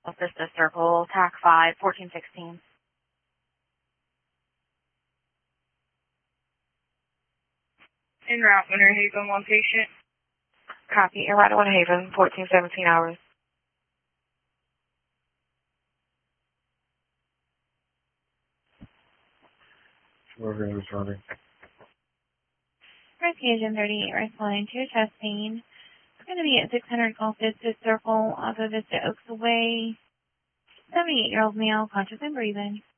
Vista Circle, TAC 5, 1416. En route, Winter Haven, one patient. Copy. En route to Winter Haven, 1417 hours. Morgan is running. Agent 38, responding to testing. It's going to be at 600 Gulf Vista Circle, off of Vista Oaks Way. 78-year-old male, conscious and breathing.